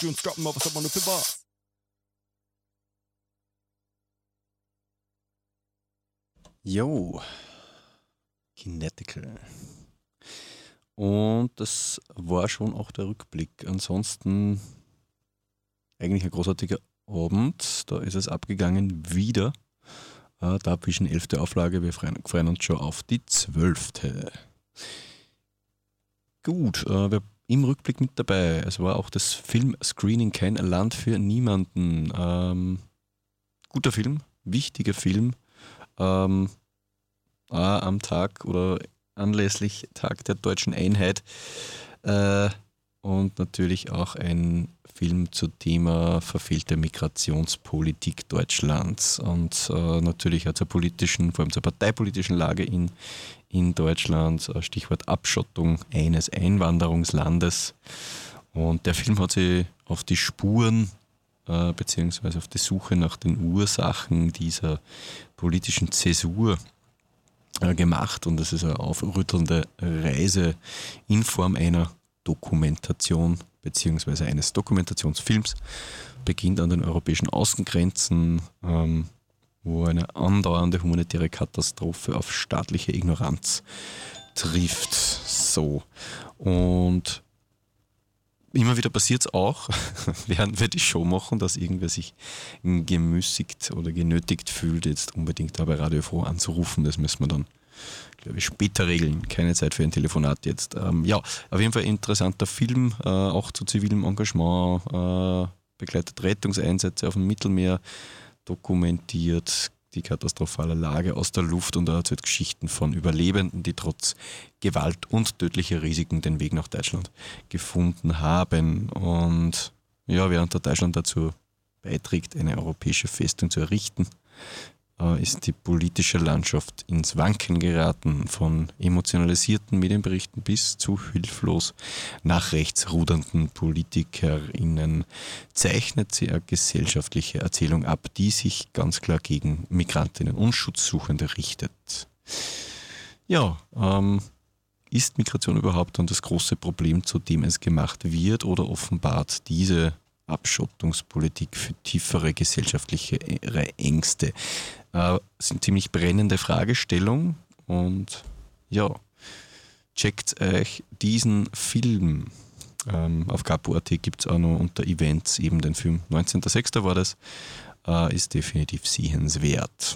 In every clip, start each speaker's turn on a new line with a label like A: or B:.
A: tunes dropping over someone who boss.
B: Jo, Kinetical. Und das war schon auch der Rückblick. Ansonsten eigentlich ein großartiger Abend. Da ist es abgegangen wieder. Da Vision 11. Auflage. Wir freuen uns schon auf die 12. Gut, wir im Rückblick mit dabei. Es war auch das Filmscreening Kein Land für Niemanden. Guter Film, wichtiger Film. Am Tag oder anlässlich Tag der Deutschen Einheit und natürlich auch ein Film zum Thema verfehlte Migrationspolitik Deutschlands und natürlich auch zur politischen, vor allem zur parteipolitischen Lage in Deutschland, Stichwort Abschottung eines Einwanderungslandes. Und der Film hat sich auf die Spuren beziehungsweise auf die Suche nach den Ursachen dieser politischen Zäsur gemacht, und das ist eine aufrüttelnde Reise in Form einer Dokumentation beziehungsweise eines Dokumentationsfilms. Beginnt an den europäischen Außengrenzen, wo eine andauernde humanitäre Katastrophe auf staatliche Ignoranz trifft. So. Und immer wieder passiert es auch, während wir die Show machen, dass irgendwer sich gemüßigt oder genötigt fühlt, jetzt unbedingt da bei Radio Froh anzurufen. Das müssen wir dann, glaube ich, später regeln. Keine Zeit für ein Telefonat jetzt. Ja, auf jeden Fall interessanter Film, auch zu zivilem Engagement, begleitet Rettungseinsätze auf dem Mittelmeer, dokumentiert die katastrophale Lage aus der Luft und erzählt Geschichten von Überlebenden, die trotz Gewalt und tödlicher Risiken den Weg nach Deutschland gefunden haben. Und ja, während der Deutschland dazu beiträgt, eine europäische Festung zu errichten, ist die politische Landschaft ins Wanken geraten. Von emotionalisierten Medienberichten bis zu hilflos nach rechts rudernden PolitikerInnen zeichnet sie eine gesellschaftliche Erzählung ab, die sich ganz klar gegen Migrantinnen und Schutzsuchende richtet. Ja, ist Migration überhaupt dann das große Problem, zu dem es gemacht wird, oder offenbart diese Abschottungspolitik für tiefere gesellschaftliche Ängste? Sind ziemlich brennende Fragestellung, und ja, checkt euch diesen Film. Auf Capo.at gibt es auch noch unter Events eben den Film. 19.06. war das. Ist definitiv sehenswert.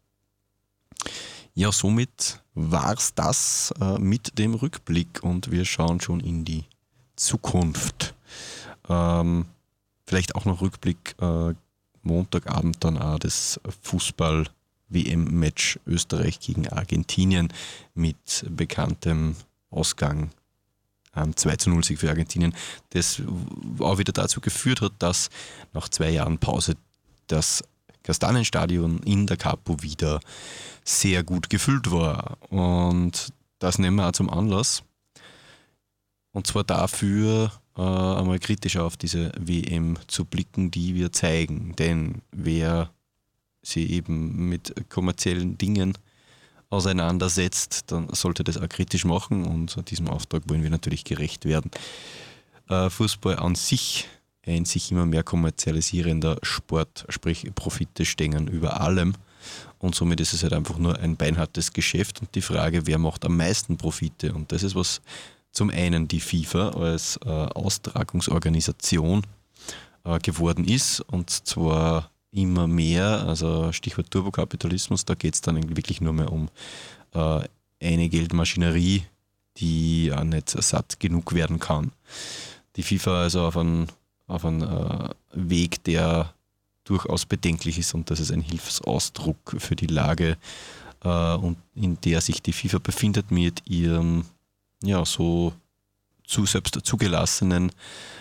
B: Ja, somit war's das mit dem Rückblick, und wir schauen schon in die Zukunft. Vielleicht auch noch Rückblick, Montagabend dann auch das Fußball-WM-Match Österreich gegen Argentinien mit bekanntem Ausgang. 2:0 Sieg für Argentinien, das auch wieder dazu geführt hat, dass nach 2 Jahren Pause das Kastanienstadion in der Capo wieder sehr gut gefüllt war. Und das nehmen wir auch zum Anlass. Und zwar dafür, einmal kritisch auf diese WM zu blicken, die wir zeigen. Denn wer sich eben mit kommerziellen Dingen auseinandersetzt, dann sollte das auch kritisch machen, und diesem Auftrag wollen wir natürlich gerecht werden. Fußball an sich, ein sich immer mehr kommerzialisierender Sport, sprich Profite stehen über allem, und somit ist es halt einfach nur ein beinhartes Geschäft, und die Frage, wer macht am meisten Profite, und das ist, was zum einen die FIFA als Austragungsorganisation geworden ist, und zwar immer mehr, also Stichwort Turbokapitalismus, da geht es dann wirklich nur mehr um eine Geldmaschinerie, die auch nicht satt genug werden kann. Die FIFA also auf einen Weg, der durchaus bedenklich ist, und das ist ein Hilfsausdruck für die Lage, und in der sich die FIFA befindet mit ihrem so selbst zugelassenen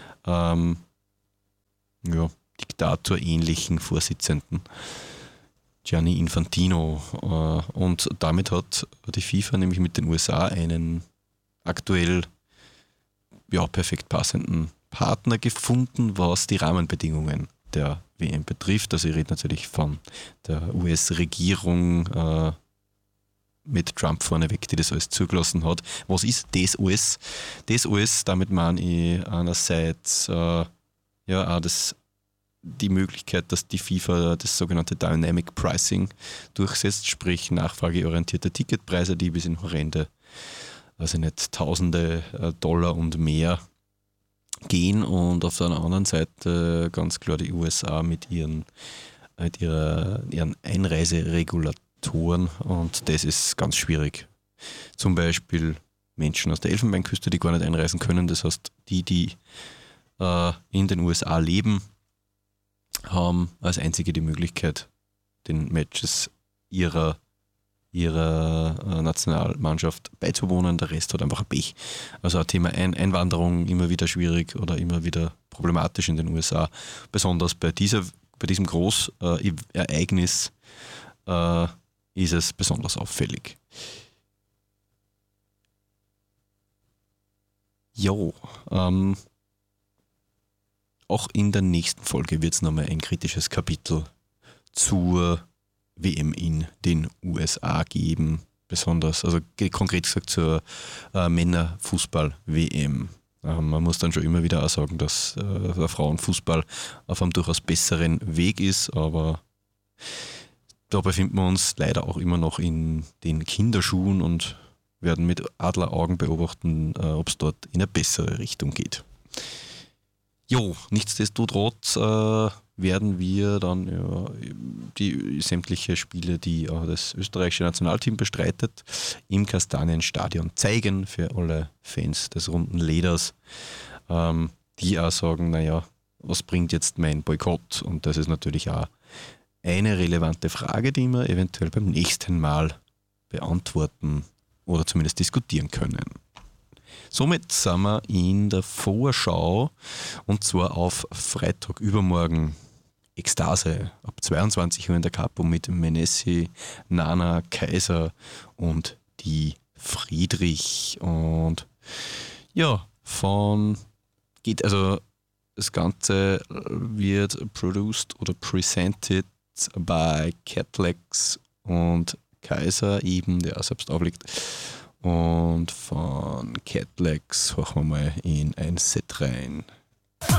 B: Diktator-ähnlichen Vorsitzenden Gianni Infantino. Und damit hat die FIFA nämlich mit den USA einen aktuell perfekt passenden Partner gefunden, was die Rahmenbedingungen der WM betrifft. Also ich rede natürlich von der US-Regierung mit Trump vorneweg, die das alles zugelassen hat. Was ist das alles? Das alles, damit meine ich einerseits ja auch die Möglichkeit, dass die FIFA das sogenannte Dynamic Pricing durchsetzt, sprich nachfrageorientierte Ticketpreise, die bis in horrende, also nicht Tausende Dollar und mehr gehen, und auf der anderen Seite ganz klar die USA mit ihren Einreiseregulatoren, und das ist ganz schwierig. Zum Beispiel Menschen aus der Elfenbeinküste, die gar nicht einreisen können. Das heißt, die in den USA leben, haben als einzige die Möglichkeit, den Matches ihrer Nationalmannschaft beizuwohnen. Der Rest hat einfach ein Pech. Also ein Thema Einwanderung immer wieder schwierig oder immer wieder problematisch in den USA. Besonders bei diesem Großereignis ist es besonders auffällig. Jo, auch in der nächsten Folge wird es nochmal ein kritisches Kapitel zur WM in den USA geben. Besonders, also konkret gesagt zur Männerfußball-WM. Man muss dann schon immer wieder auch sagen, dass der Frauenfußball auf einem durchaus besseren Weg ist, aber da befinden wir uns leider auch immer noch in den Kinderschuhen und werden mit Adleraugen beobachten, ob es dort in eine bessere Richtung geht. Jo, nichtsdestotrotz werden wir dann die sämtliche Spiele, die das österreichische Nationalteam bestreitet, im Kastanienstadion zeigen für alle Fans des runden Leders, die auch sagen, naja, was bringt jetzt mein Boykott? Und das ist natürlich auch eine relevante Frage, die wir eventuell beim nächsten Mal beantworten oder zumindest diskutieren können. Somit sind wir in der Vorschau, und zwar auf Freitag übermorgen. Ekstase ab 22 Uhr in der Capo mit Menessi, Nana, Kaiser und die Friedrich. Und ja, das Ganze wird produced oder presented by Catlex und Kaiser eben, der auch selbst auflegt. Und von Catlex hören wir mal in ein Set rein.